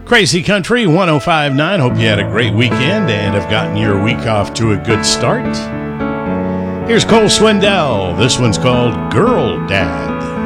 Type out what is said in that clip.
Crazy Country 1059. Hope you had a great weekend and have gotten your week off to a good start. Here's Cole Swindell. This one's called Girl Dad.